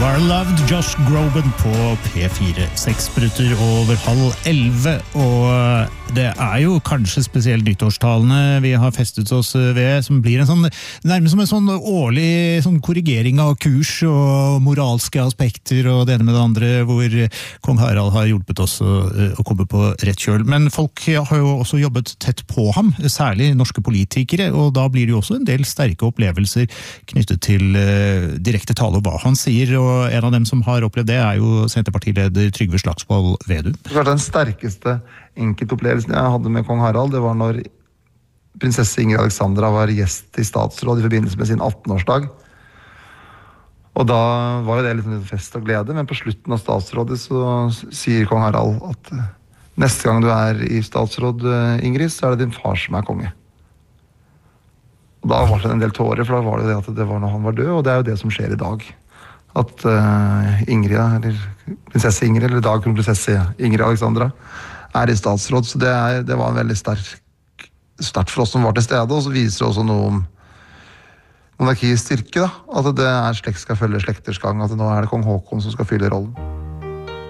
You Are Loved, Josh Groban på P4, 11:06, og det jo kanskje spesielt nyttårstalene vi har festet oss ved, som blir en sånn, nærmest som en sånn årlig sånn korrigering av kurs og moralske aspekter og det ene med det andre, hvor kong Harald har hjulpet oss å komme på rett kjøl. Men folk har jo også jobbet tett på ham, særlig norske politikere, og da blir det jo også en del sterke opplevelser knyttet til direkte tale og hva han sier, og en av dem som har opplevd det jo Senterpartileder Trygve Slagsvold Vedum. Den sterkeste enkeltopplevelsen jeg hadde med kong Harald, det var når prinsesse Ingrid Alexandra var gjest i statsråd i forbindelse med sin 18-årsdag. Og da var jo det litt en fest og glede, men på slutten av statsrådet så sier kong Harald at neste gang du i statsråd, Ingrid, så det din far som konge. Og da var det en del tårer, for da var det at det var når han var død, og det jo det som skjer i dag. At Ingrid, eller prinsesse Ingrid, eller i dag kronprinsesse Ingrid Alexandra, i statsråd, så det var en veldig sterkt for oss som var til stede, og så viser det også noe om monarkiets styrke, da. At det slekt skal følge slekters gang, at nå det kong Håkon som skal fylle rollen.